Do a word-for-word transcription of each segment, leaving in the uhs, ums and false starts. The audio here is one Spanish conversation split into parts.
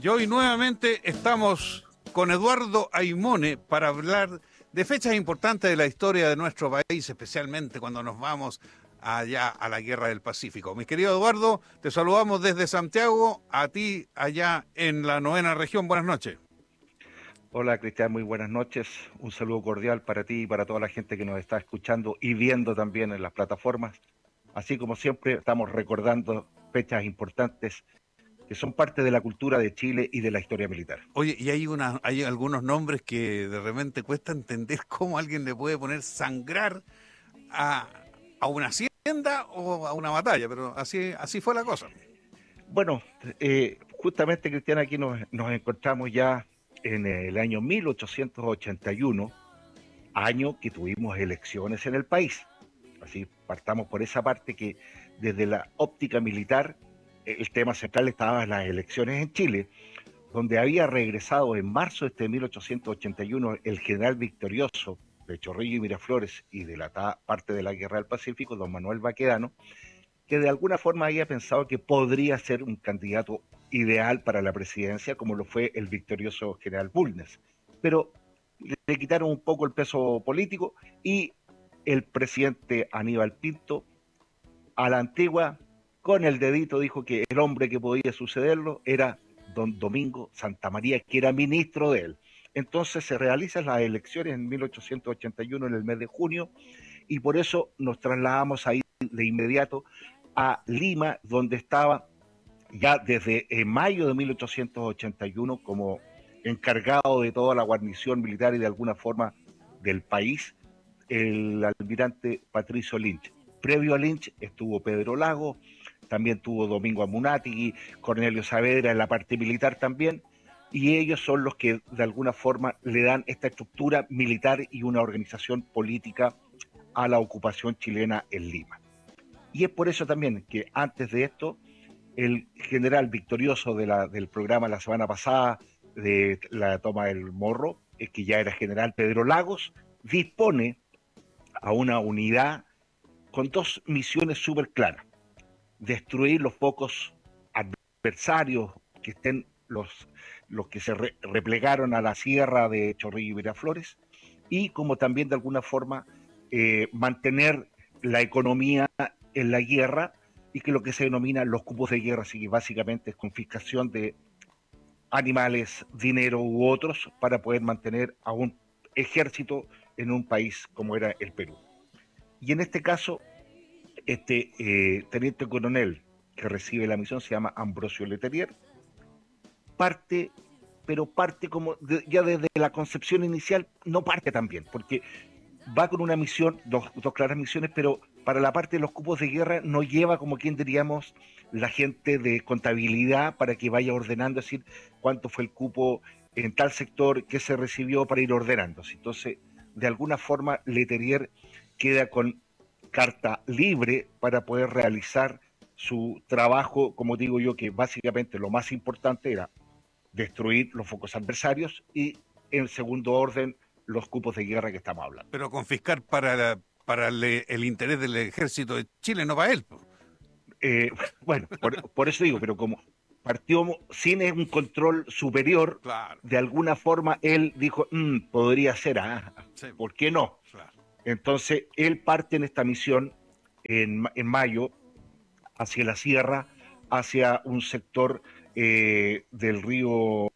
Y hoy nuevamente estamos con Eduardo Aimone para hablar de fechas importantes de la historia de nuestro país, especialmente cuando nos vamos allá a la Guerra del Pacífico. Mi querido Eduardo, te saludamos desde Santiago, a ti allá en la novena región. Buenas noches. Hola Cristian, muy buenas noches. Un saludo cordial para ti y para toda la gente que nos está escuchando y viendo también en las plataformas. Así como siempre estamos recordando fechas importantes que son parte de la cultura de Chile y de la historia militar. Oye, y hay una, hay algunos nombres que de repente cuesta entender cómo alguien le puede poner sangrar a, a una hacienda o a una batalla, pero así, así fue la cosa. Bueno, eh, justamente Cristian, aquí nos, nos encontramos ya en el año mil ochocientos ochenta y uno, año que tuvimos elecciones en el país. Así partamos por esa parte que desde la óptica militar el tema central estaba en las elecciones en Chile, donde había regresado en marzo de este mil ochocientos ochenta y uno el general victorioso de Chorrillos y Miraflores y de la parte de la Guerra del Pacífico, don Manuel Baquedano, que de alguna forma había pensado que podría ser un candidato ideal para la presidencia, como lo fue el victorioso general Bulnes. Pero le quitaron un poco el peso político y el presidente Aníbal Pinto, a la antigua, con el dedito dijo que el hombre que podía sucederlo era don Domingo Santamaría, que era ministro de él. Entonces se realizan las elecciones en mil ochocientos ochenta y uno, en el mes de junio, y por eso nos trasladamos ahí de inmediato a Lima, donde estaba ya desde eh, mayo de mil ochocientos ochenta y uno como encargado de toda la guarnición militar y de alguna forma del país, el almirante Patricio Lynch. Previo a Lynch estuvo Pedro Lago, también tuvo Domingo Amunátegui, Cornelio Saavedra en la parte militar también, y ellos son los que de alguna forma le dan esta estructura militar y una organización política a la ocupación chilena en Lima. Y es por eso también que antes de esto, el general victorioso de la, del programa la semana pasada de la toma del Morro, es que ya era general Pedro Lagos, dispone a una unidad con dos misiones súper claras: destruir los focos adversarios que estén los, los que se re, replegaron a la sierra de Chorrillos y Miraflores, y como también de alguna forma eh, mantener la economía en la guerra, y que lo que se denomina los cupos de guerra, así que básicamente es confiscación de animales, dinero u otros para poder mantener a un ejército en un país como era el Perú. Y en este caso, este eh, teniente coronel que recibe la misión se llama Ambrosio Letelier, parte, pero parte como de, ya desde la concepción inicial, no parte tan bien, porque va con una misión, dos, dos claras misiones, pero para la parte de los cupos de guerra no lleva, como quien diríamos, la gente de contabilidad para que vaya ordenando, es decir, cuánto fue el cupo en tal sector que se recibió para ir ordenando. Entonces, de alguna forma, Letelier queda con carta libre para poder realizar su trabajo, como digo yo, que básicamente lo más importante era destruir los focos adversarios y, en segundo orden, los cupos de guerra que estamos hablando. Pero confiscar para, la, para el, el interés del ejército de Chile, no para él. Eh, bueno, por, por eso digo, pero como partió sin un control superior, Claro. de alguna forma él dijo, mmm, podría ser, ah, Sí, ¿por qué no? claro. Entonces él parte en esta misión en, en mayo hacia la sierra, hacia un sector eh, del río,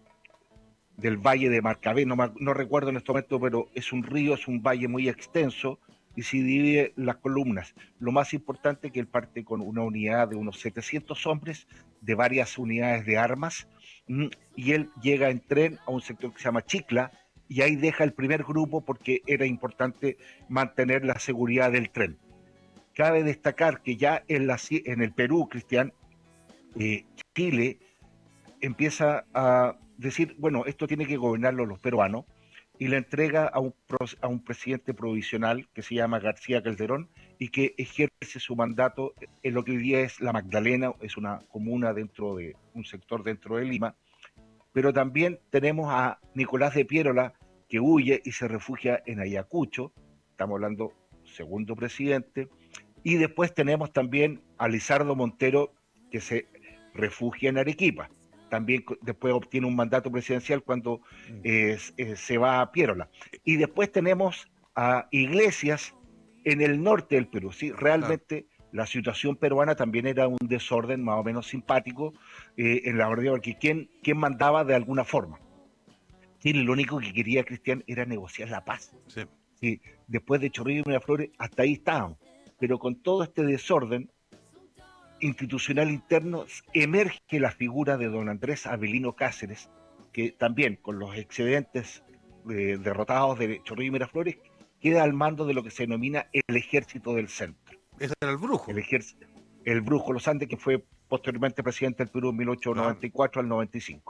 del valle de Marcabé, no, no recuerdo en este momento, pero es un río, es un valle muy extenso y se divide las columnas. Lo más importante es que él parte con una unidad de unos setecientos hombres, de varias unidades de armas, y él llega en tren a un sector que se llama Chicla, y ahí deja el primer grupo porque era importante mantener la seguridad del tren. Cabe destacar que ya en, la, en el Perú, Cristian, eh, Chile empieza a decir, bueno, esto tiene que gobernarlo los peruanos, y le entrega a un, a un presidente provisional que se llama García Calderón y que ejerce su mandato en lo que hoy día es La Magdalena, es una comuna dentro de un sector dentro de Lima. Pero también tenemos a Nicolás de Piérola, que huye y se refugia en Ayacucho, estamos hablando segundo presidente, y después tenemos también a Lizardo Montero, que se refugia en Arequipa. también después obtiene un mandato presidencial cuando Mm. eh, eh, se va a Piérola. Y después tenemos a Iglesias en el norte del Perú. ¿Sí? Realmente claro, la situación peruana también era un desorden más o menos simpático eh, en la verdad, porque ¿quién, quién mandaba de alguna forma? Chile lo único que quería Cristian era negociar la paz. Sí. Sí, después de Chorrillos y Miraflores, hasta ahí estábamos. Pero con todo este desorden institucional interno, emerge la figura de don Andrés Avelino Cáceres, que también con los excedentes eh, derrotados de Chorrillos y Miraflores, queda al mando de lo que se denomina el Ejército del Centro. Ese era el brujo. El, ejército, el Brujo Los Andes, que fue posteriormente presidente del Perú en mil ochocientos noventa y cuatro claro, al noventa y cinco.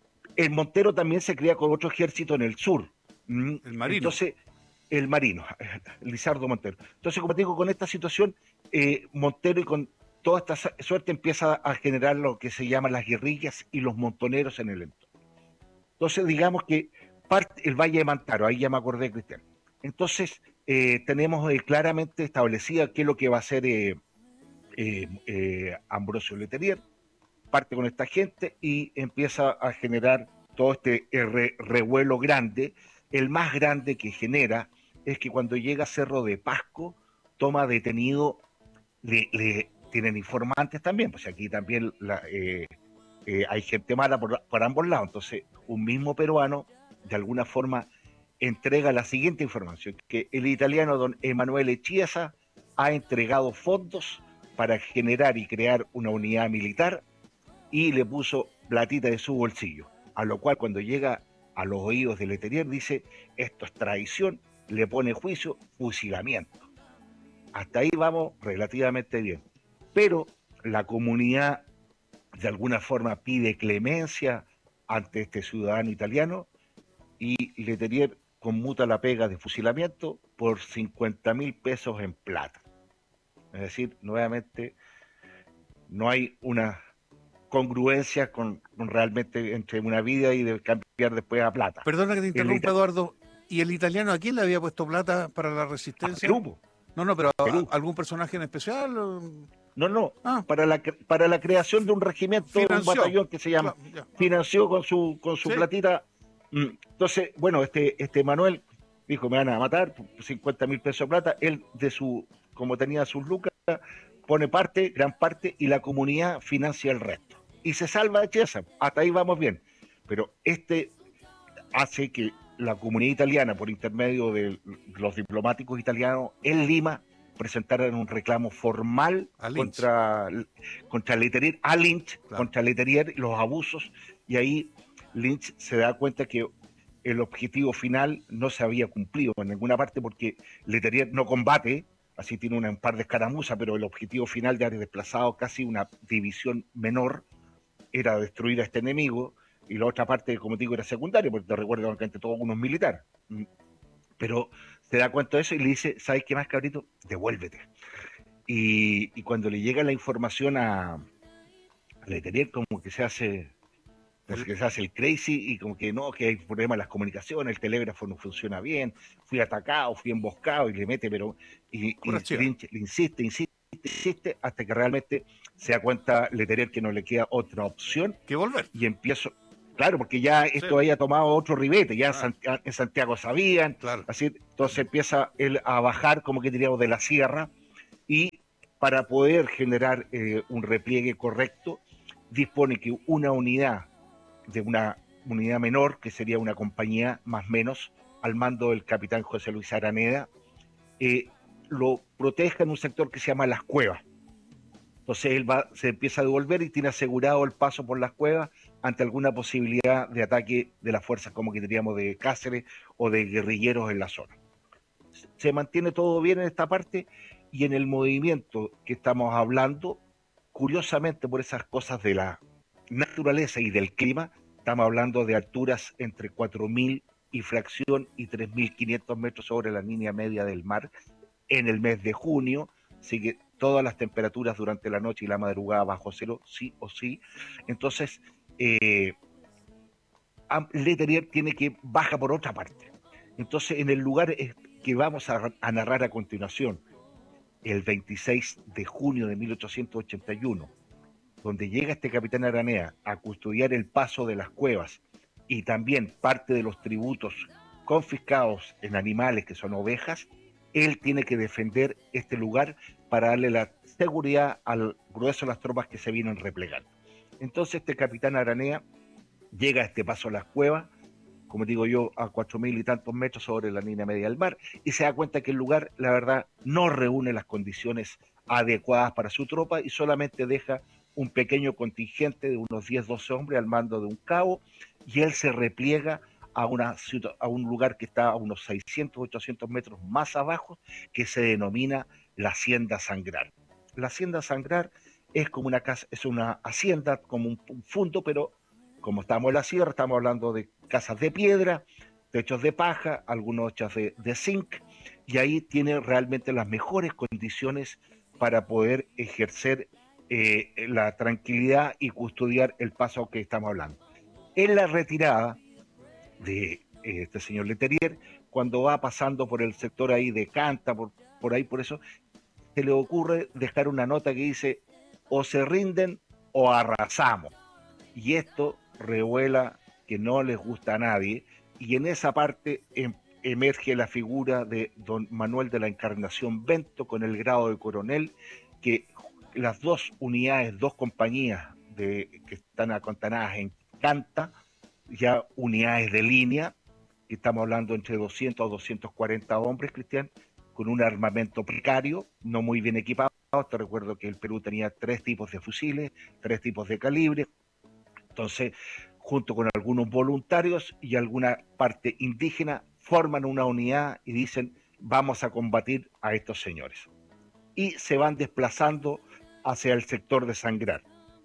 El Montero también se cría con otro ejército en el sur. El Marino. Entonces, el Marino, Lizardo Montero. Entonces, como te digo, con esta situación, eh, Montero y con toda esta suerte empieza a generar lo que se llaman las guerrillas y los montoneros en el entorno. Entonces, digamos que parte el Valle de Mantaro, ahí ya me acordé, Cristian. Entonces, eh, tenemos eh, claramente establecida qué es lo que va a hacer eh, eh, eh, Ambrosio Letelier, parte con esta gente y empieza a generar todo este re, revuelo grande. El más grande que genera es que cuando llega a Cerro de Pasco, toma detenido, le, le tienen informantes también, pues aquí también la, eh, eh, hay gente mala por, por ambos lados. Entonces, un mismo peruano, de alguna forma, entrega la siguiente información, que el italiano don Emanuele Chiesa ha entregado fondos para generar y crear una unidad militar y le puso platita de su bolsillo, a lo cual cuando llega a los oídos de Letelier dice, esto es traición, le pone juicio, fusilamiento. Hasta ahí vamos relativamente bien. Pero la comunidad de alguna forma pide clemencia ante este ciudadano italiano y Letelier conmuta la pega de fusilamiento por cincuenta mil pesos en plata. Es decir, nuevamente no hay una congruencia con, con realmente entre una vida y de cambiar después a plata. Perdona que te interrumpa, el, Eduardo. ¿Y el italiano a quién le había puesto plata para la resistencia? A Perú. No, no, pero Perú. ¿a, ¿algún personaje en especial? No, no, ah. para, la, para la creación de un regimiento, financió, un batallón que se llama, claro, financió con su, con su sí. platita. Entonces, bueno, este, este Manuel dijo, me van a matar, cincuenta mil pesos de plata, él de su, como tenía sus lucas, pone parte, gran parte, y la comunidad financia el resto. Y se salva de Chiesa, hasta ahí vamos bien. Pero este hace que la comunidad italiana, por intermedio de los diplomáticos italianos en Lima, presentaran un reclamo formal contra, contra Letelier, a Lynch, claro. contra Letelier, los abusos, y ahí Lynch se da cuenta que el objetivo final no se había cumplido en ninguna parte porque Letelier no combate, así tiene una, un par de escaramuzas, pero el objetivo final de haber desplazado casi una división menor era destruir a este enemigo, y la otra parte, como te digo, era secundaria, porque te recuerdo que entre todos unos militares. Pero se da cuenta de eso y le dice, ¿sabes qué más, cabrito? Devuélvete. Y, y cuando le llega la información a, a Letelier, como que se hace... que se hace el crazy y como que no, que hay problemas en las comunicaciones, el telégrafo no funciona bien, fui atacado, fui emboscado y le mete, pero y, y Lynch le insiste, insiste, insiste, hasta que realmente se da cuenta Letelier que no le queda otra opción que volver. Y empiezo, claro, porque ya esto sí. había tomado otro ribete, ya ah. en, en Santiago sabían, claro. así, entonces empieza él a bajar, como que diríamos, de la sierra, y para poder generar eh, un repliegue correcto, dispone que una unidad de una unidad menor, que sería una compañía más o menos, al mando del capitán José Luis Araneda, eh, lo proteja en un sector que se llama Las Cuevas. Entonces él va, se empieza a devolver y tiene asegurado el paso por Las Cuevas ante alguna posibilidad de ataque de las fuerzas, como que diríamos, de Cáceres o de guerrilleros en la zona. Se mantiene todo bien en esta parte y en el movimiento que estamos hablando, curiosamente por esas cosas de la naturaleza y del clima, estamos hablando de alturas entre cuatro mil y fracción y tres mil quinientos metros sobre la línea media del mar en el mes de junio, así que todas las temperaturas durante la noche y la madrugada bajo cero, sí o sí. Entonces, eh, Letelier tiene que baja por otra parte. Entonces, en el lugar que vamos a, a narrar a continuación, el veintiséis de junio de mil ochocientos ochenta y uno, donde llega este capitán Aranea a custodiar el paso de las cuevas y también parte de los tributos confiscados en animales que son ovejas, él tiene que defender este lugar para darle la seguridad al grueso de las tropas que se vienen replegando. Entonces este capitán Aranea llega a este paso de las cuevas, como digo yo, a cuatro mil y tantos metros sobre la línea media del mar, y se da cuenta que el lugar, la verdad, no reúne las condiciones adecuadas para su tropa y solamente deja un pequeño contingente de unos diez, doce hombres al mando de un cabo, y él se repliega a, una, a un lugar que está a unos seiscientos, ochocientos metros más abajo, que se denomina la Hacienda Sangrar. La Hacienda Sangrar es como una casa, es una hacienda, como un, un fondo, pero como estamos en la sierra, estamos hablando de casas de piedra, techos de paja, algunos hechos de, de zinc, y ahí tiene realmente las mejores condiciones para poder ejercer eh, la tranquilidad y custodiar el paso que estamos hablando. En la retirada de eh, este señor Letelier, cuando va pasando por el sector ahí de Canta, por, por ahí, por eso, se le ocurre dejar una nota que dice, o se rinden o arrasamos. Y esto revuela que no les gusta a nadie, y en esa parte em, emerge la figura de don Manuel de la Encarnación Bento con el grado de coronel, que las dos unidades, dos compañías de, que están acontanadas en Canta, ya unidades de línea, que estamos hablando entre doscientos a doscientos cuarenta hombres, Cristian, con un armamento precario, no muy bien equipado. Te recuerdo que el Perú tenía tres tipos de fusiles, tres tipos de calibre. Entonces, junto con algunos voluntarios y alguna parte indígena, forman una unidad y dicen, vamos a combatir a estos señores. Y se van desplazando hacia el sector de Sangrar.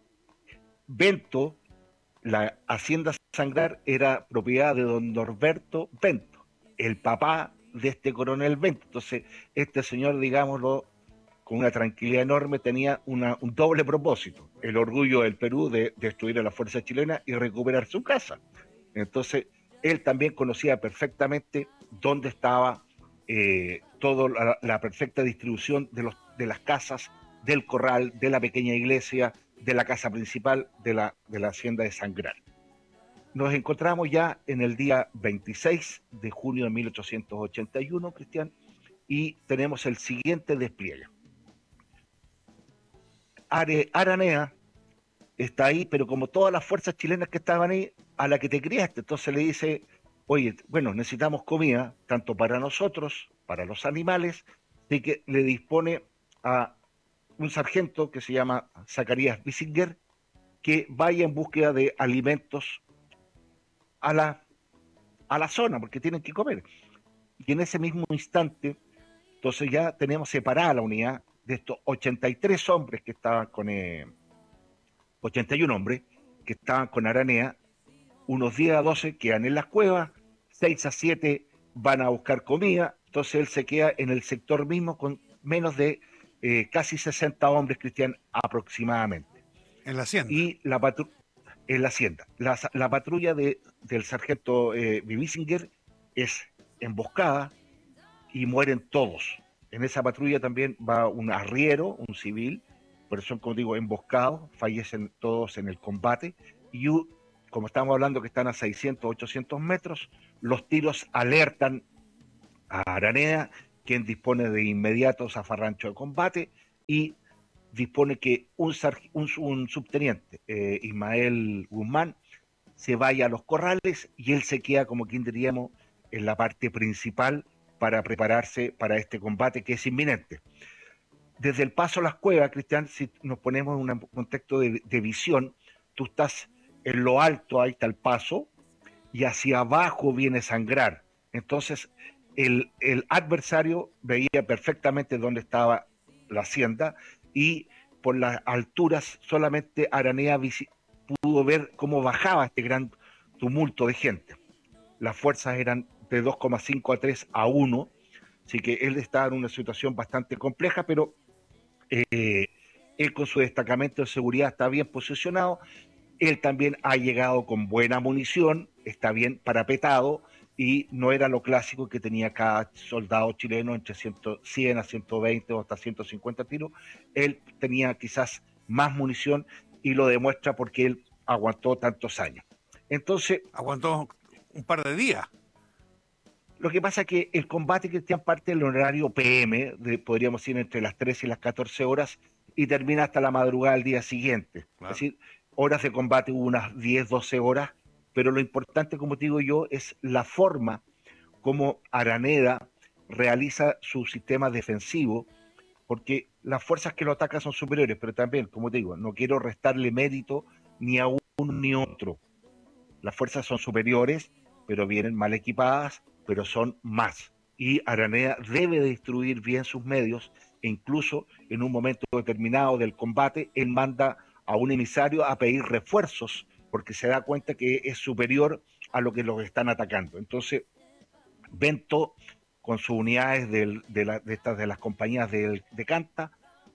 Bento, la hacienda Sangrar, era propiedad de don Norberto Bento, el papá de este coronel Bento. Entonces, este señor, digámoslo, con una tranquilidad enorme, tenía una, un doble propósito, el orgullo del Perú de destruir a la fuerza chilena y recuperar su casa. Entonces, él también conocía perfectamente dónde estaba eh, toda la, la perfecta distribución de, los, de las casas, del corral, de la pequeña iglesia, de la casa principal de la, de la hacienda de Sangrar. Nos encontramos ya en el día veintiséis de junio de mil ochocientos ochenta y uno, Cristian, y tenemos el siguiente despliegue. Are, Aranea está ahí, pero como todas las fuerzas chilenas que estaban ahí, a la que te criaste, entonces le dice, oye, bueno, necesitamos comida, tanto para nosotros, para los animales, así que le dispone a un sargento que se llama Zacarías Bissinger, que vaya en búsqueda de alimentos a la, a la zona, porque tienen que comer. Y en ese mismo instante, entonces ya tenemos separada la unidad de estos ochenta y tres hombres que estaban con, eh, ochenta y uno hombres que estaban con Aranea, unos diez a doce quedan en las cuevas, seis a siete van a buscar comida, entonces él se queda en el sector mismo con menos de eh, casi sesenta hombres, Cristian, aproximadamente. En la hacienda. Y la patrulla, en la hacienda, la, la patrulla de, del sargento eh, Bissinger es emboscada y mueren todos. En esa patrulla también va un arriero, un civil, por eso, como digo, emboscados, fallecen todos en el combate, y como estamos hablando que están a seiscientos, ochocientos metros, los tiros alertan a Aranea, quien dispone de inmediato zafarrancho de combate, y dispone que un, un, un subteniente, eh, Ismael Guzmán, se vaya a los corrales, y él se queda, como quien diríamos, en la parte principal para prepararse para este combate que es inminente. Desde el paso a las cuevas, Cristian, si nos ponemos en un contexto de, de visión, tú estás en lo alto, ahí está el paso, y hacia abajo viene Sangrar. Entonces, el, el adversario veía perfectamente dónde estaba la hacienda, y por las alturas solamente Aranea pudo ver cómo bajaba este gran tumulto de gente. Las fuerzas eran de dos coma cinco a tres a uno, así que él estaba en una situación bastante compleja, pero eh, él con su destacamento de seguridad está bien posicionado. Él también ha llegado con buena munición, está bien parapetado, y no era lo clásico que tenía cada soldado chileno entre cien a ciento veinte o hasta ciento cincuenta tiros. Él tenía quizás más munición y lo demuestra porque él aguantó tantos años. Entonces, aguantó un par de días. Lo que pasa es que el combate, Cristian, parte del horario P M, de, podríamos decir entre las trece y las catorce horas, y termina hasta la madrugada del día siguiente. Claro. Es decir, horas de combate hubo unas diez, doce horas, pero lo importante, como te digo yo, es la forma como Araneda realiza su sistema defensivo, porque las fuerzas que lo atacan son superiores, pero también, como te digo, no quiero restarle mérito ni a uno ni a otro. Las fuerzas son superiores, pero vienen mal equipadas, pero son más. Y Araneda debe destruir bien sus medios e incluso en un momento determinado del combate, él manda a un emisario a pedir refuerzos porque se da cuenta que es superior a lo que los están atacando. Entonces, Bento, con sus unidades de, de, la, de, estas, de las compañías de, de Canta,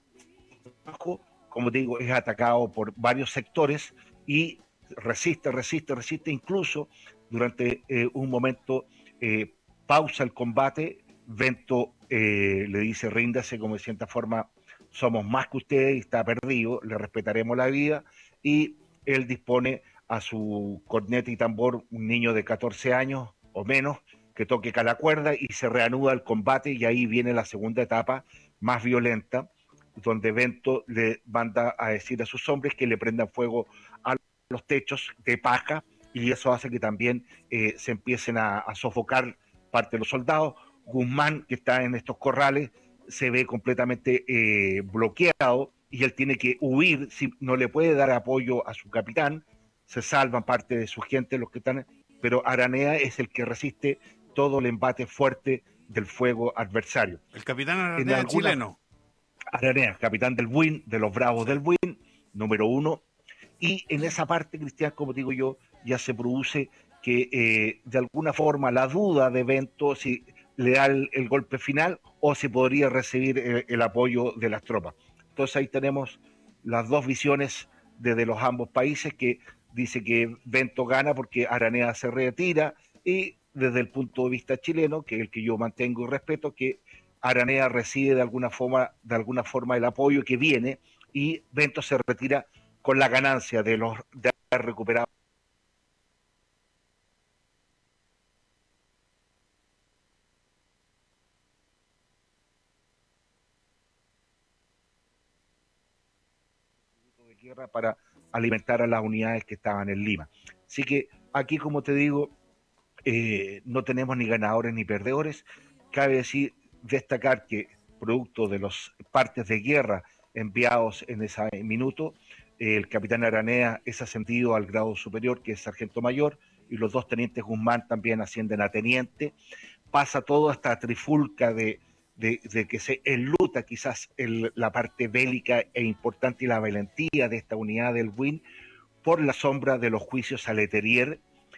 como te digo, es atacado por varios sectores y resiste, resiste, resiste, incluso durante eh, un momento eh, pausa el combate, Bento eh, le dice ríndase, como de cierta forma somos más que usted y está perdido, le respetaremos la vida, y él dispone a su corneta y tambor, un niño de catorce años o menos, que toque cada cuerda y se reanuda el combate, y ahí viene la segunda etapa más violenta, donde Bento le manda a decir a sus hombres que le prendan fuego a los techos de paja, y eso hace que también eh, se empiecen a, a sofocar parte de los soldados. Guzmán, que está en estos corrales, se ve completamente eh, bloqueado y él tiene que huir, si no le puede dar apoyo a su capitán, se salvan parte de su gente, los que están, pero Araneda es el que resiste todo el embate fuerte del fuego adversario. El capitán Araneda alguna... chileno. Araneda, capitán del Buin, de los Bravos sí. del Buin, número uno. Y en esa parte, Cristian, como digo yo, ya se produce que eh, de alguna forma la duda de Bento si le da el, el golpe final o si podría recibir el, el apoyo de las tropas. Entonces ahí tenemos las dos visiones desde los ambos países, que dice que Bento gana porque Araneda se retira, y desde el punto de vista chileno, que es el que yo mantengo y respeto, que Araneda recibe de alguna forma, de alguna forma el apoyo que viene, y Bento se retira con la ganancia de los de haber recuperado. De guerra para alimentar a las unidades que estaban en Lima. Así que aquí, como te digo, eh, no tenemos ni ganadores ni perdedores. Cabe decir, destacar que producto de los partes de guerra enviados en ese minuto, eh, el capitán Araneda es ascendido al grado superior, que es sargento mayor, y los dos tenientes Guzmán también ascienden a teniente. Pasa todo esta trifulca de, de, de que se enluta quizás el, la parte bélica e importante y la valentía de esta unidad del Buin por la sombra de los juicios a Letelier,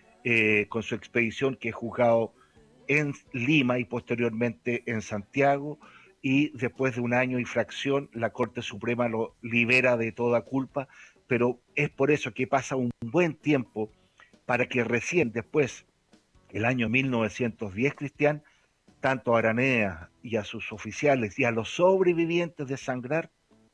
eh, con su expedición, que es juzgado en Lima y posteriormente en Santiago, y después de un año y fracción la Corte Suprema lo libera de toda culpa, pero es por eso que pasa un buen tiempo para que recién después, el año mil novecientos diez, Cristian, tanto a Araneda y a sus oficiales y a los sobrevivientes de Sangrar,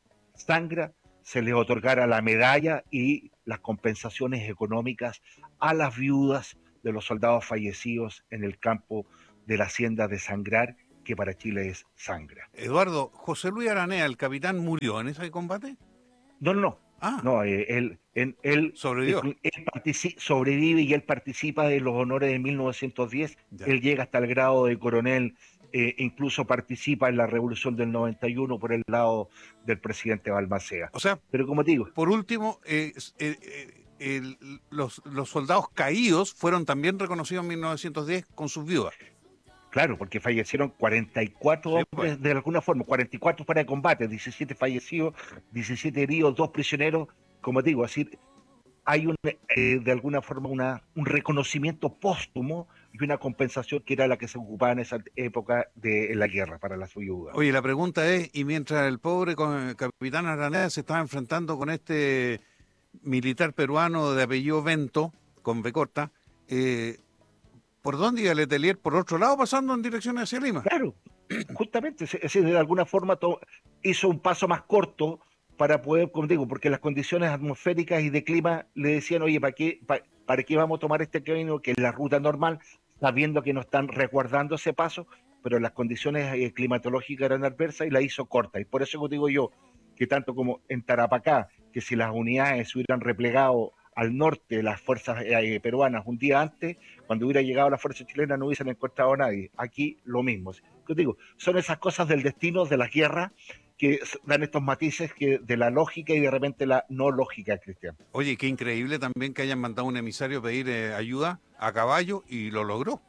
Sangra, se les otorgara la medalla y las compensaciones económicas a las viudas de los soldados fallecidos en el campo de la hacienda de Sangrar, que para Chile es Sangra. Eduardo, José Luis Araneda, el capitán, ¿murió en ese combate? No, no, no. Ah. No, eh, él, él, él, sobrevivió. Él, él sobrevive y él participa de los honores de mil novecientos diez. Ya. Él llega hasta el grado de coronel, eh, incluso participa en la revolución del noventa y uno por el lado del presidente Balmaceda. O sea, pero como te digo, por último, eh, eh, eh, el, los, los soldados caídos fueron también reconocidos en mil novecientos diez con sus viudas. Claro, porque fallecieron cuarenta y cuatro sí, hombres pues. de alguna forma, cuarenta y cuatro fuera de combate, diecisiete fallecidos, diecisiete heridos, dos prisioneros. Como digo, así hay un, eh, de alguna forma una, un reconocimiento póstumo y una compensación que era la que se ocupaba en esa época de en la guerra para las viudas. Oye, la pregunta es, y mientras el pobre capitán Araneda se estaba enfrentando con este militar peruano de apellido Bento, con B corta, eh, ¿por dónde iba Letelier? ¿Por otro lado, pasando en dirección hacia Lima? Claro, justamente, es decir, de alguna forma to, hizo un paso más corto para poder, como digo, porque las condiciones atmosféricas y de clima le decían, oye, ¿para qué, para, ¿para qué vamos a tomar este camino que es la ruta normal, sabiendo que no están resguardando ese paso? Pero las condiciones eh, climatológicas eran adversas y la hizo corta. Y por eso digo yo, que tanto como en Tarapacá, que si las unidades se hubieran replegado al norte, las fuerzas eh, peruanas, un día antes, cuando hubiera llegado la fuerza chilena no hubiesen encontrado a nadie. Aquí lo mismo. Yo digo, son esas cosas del destino, de la guerra, que dan estos matices que de la lógica y de repente la no lógica, Cristian. Oye, qué increíble también que hayan mandado un emisario a pedir eh, ayuda a caballo y lo logró.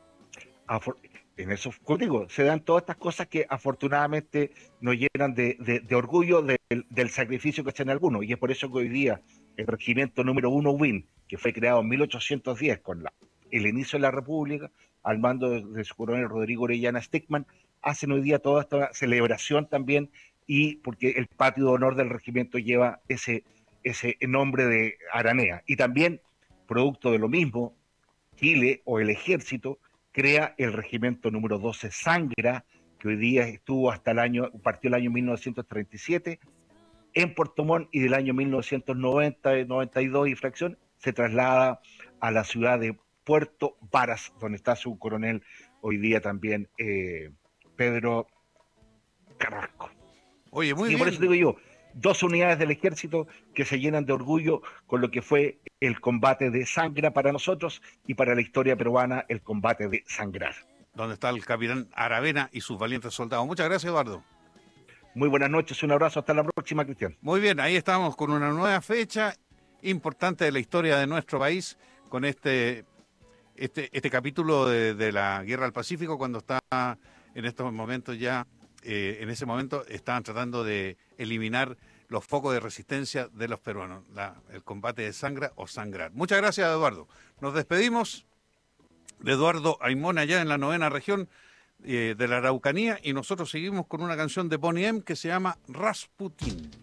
Afor en eso, contigo, se dan todas estas cosas que afortunadamente nos llenan de, de, de orgullo de, del sacrificio que hacen algunos. Y es por eso que hoy día el regimiento número uno W I N, que fue creado en mil ochocientos diez con la, el inicio de la República, al mando de, de su coronel Rodrigo Orellana Stickman, hacen hoy día toda esta celebración también, y porque el patio de honor del regimiento lleva ese, ese nombre de Aranea. Y también, producto de lo mismo, Chile o el ejército crea el regimiento número doce Sangra, que hoy día estuvo hasta el año, partió el año mil novecientos treinta y siete en Puerto Montt, y del año mil novecientos noventa, noventa y dos y fracción se traslada a la ciudad de Puerto Varas, donde está su coronel hoy día también, eh, Pedro Carrasco. Oye, muy Y bien. por eso digo yo, dos unidades del ejército que se llenan de orgullo con lo que fue el combate de Sangra para nosotros, y para la historia peruana el combate de Sangrar. Donde está el capitán Aravena y sus valientes soldados. Muchas gracias, Eduardo. Muy buenas noches, un abrazo, hasta la próxima, Cristian. Muy bien, ahí estamos con una nueva fecha importante de la historia de nuestro país, con este, este, este capítulo de, de la Guerra del Pacífico, cuando está en estos momentos ya, eh, en ese momento estaban tratando de eliminar los focos de resistencia de los peruanos, la, el combate de Sangra o Sangrar. Muchas gracias, Eduardo. Nos despedimos de Eduardo Aymón allá en la novena región eh, de la Araucanía, y nosotros seguimos con una canción de Boney M que se llama Rasputín.